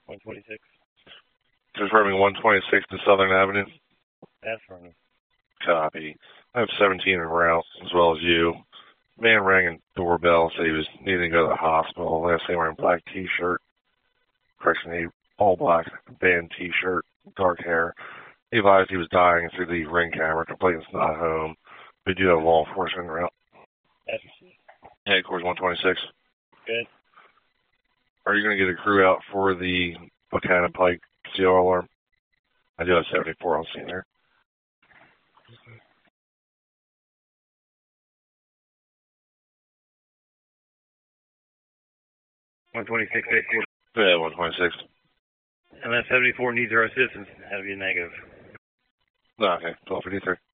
126. Confirming 126 to Southern Avenue. Affirmative. Copy. I have 17 en route, as well as you. Man rang a doorbell, said he was needing to go to the hospital. Last name wearing black t-shirt. Correction, he all black band t-shirt, dark hair. He advised he was dying through the ring camera. Complainant's not home. We do have law enforcement en route. That's received. Headquarters 126. Good. Are you going to get a crew out for the Buchanan Pike CR alarm? I do have 74 on scene there. Yeah, 126. And that 74 needs our assistance. That'll be a negative. Okay, 1253.